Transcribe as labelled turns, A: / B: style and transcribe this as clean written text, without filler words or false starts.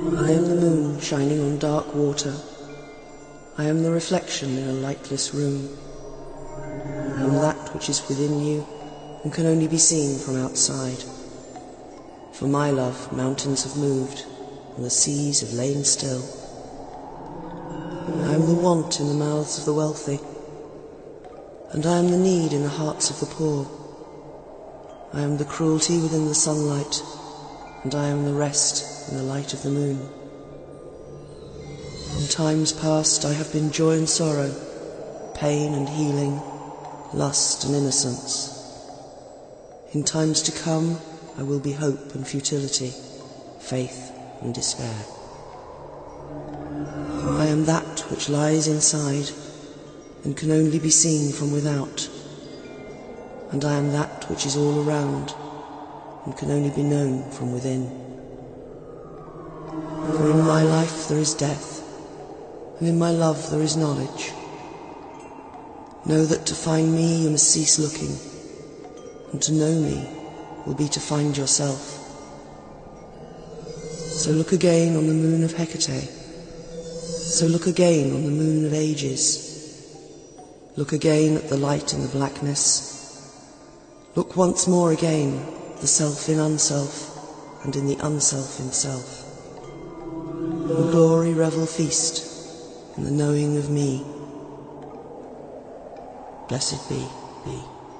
A: I am the moon shining on dark water. I am the reflection in a lightless room. I am that which is within you and can only be seen from outside. For my love, mountains have moved and the seas have lain still. I am the want in the mouths of the wealthy, and I am the need in the hearts of the poor. I am the cruelty within the sunlight, and I am the rest in the light of the moon. In times past I have been joy and sorrow, pain and healing, lust and innocence. In times to come I will be hope and futility, faith and despair. I am that which lies inside and can only be seen from without, and I am that which is all around and can only be known from within. For in my life there is death, and in my love there is knowledge. Know that to find me you must cease looking, and to know me will be to find yourself. So look again on the moon of Hecate. So look again on the moon of ages. Look again at the light in the blackness. Look once more again, the self in unself, and in the unself in self. In glory revel feast, in the knowing of me. Blessed be.